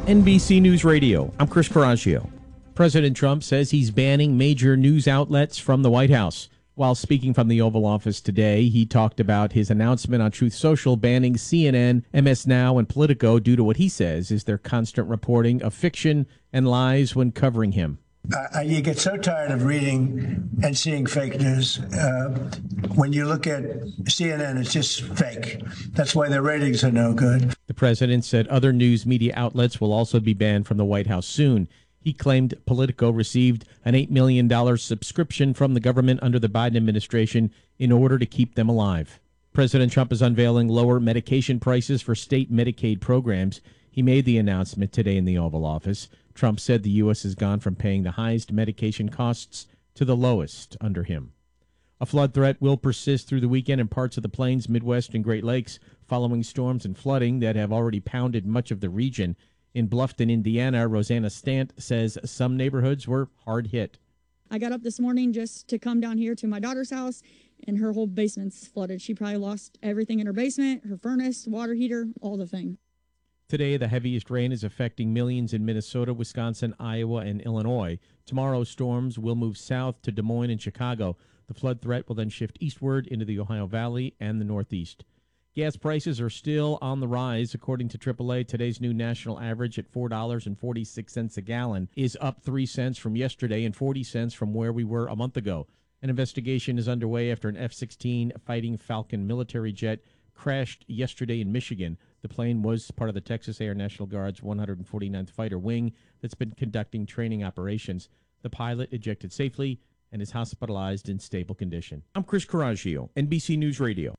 NBC News Radio. I'm Chris Coraggio. President Trump says he's banning major news outlets from the White House. While speaking from the Oval Office today, he talked about his announcement on Truth Social banning CNN, MS Now, and Politico due to what he says is their constant reporting of fiction and lies when covering him. You get so tired of reading and seeing fake news. When you look at CNN, it's just fake. That's why their ratings are no good. The president said other news media outlets will also be banned from the White House soon. He claimed Politico received an $8 million subscription from the government under the Biden administration in order to keep them alive. President Trump is unveiling lower medication prices for state Medicaid programs. He made the announcement today in the Oval Office. Trump said the U.S. has gone from paying the highest medication costs to the lowest under him. A flood threat will persist through the weekend in parts of the Plains, Midwest, and Great Lakes following storms and flooding that have already pounded much of the region. In Bluffton, Indiana, Rosanna Stant says some neighborhoods were hard hit. I got up this morning just to come down here to my daughter's house, and her whole basement's flooded. She probably lost everything in her basement, her furnace, water heater, all the thing. Today, the heaviest rain is affecting millions in Minnesota, Wisconsin, Iowa, and Illinois. Tomorrow, storms will move south to Des Moines and Chicago. The flood threat will then shift eastward into the Ohio Valley and the Northeast. Gas prices are still on the rise. According to AAA, today's new national average at $4.46 a gallon is up 3 cents from yesterday and 40 cents from where we were a month ago. An investigation is underway after an F-16 Fighting Falcon military jet crashed yesterday in Michigan. The plane was part of the Texas Air National Guard's 149th Fighter Wing that's been conducting training operations. The pilot ejected safely and is hospitalized in stable condition. I'm Chris Coraggio, NBC News Radio.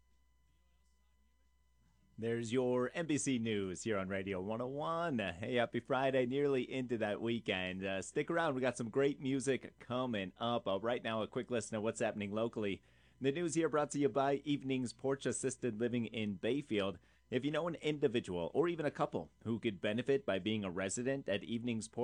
There's your NBC News here on Radio 101. Hey, happy Friday, nearly into that weekend. Stick around. We got some great music coming up. Right now, a quick listen of what's happening locally. The news here brought to you by Evenings Porch Assisted Living in Bayfield. If you know an individual or even a couple who could benefit by being a resident at Evenings Porch,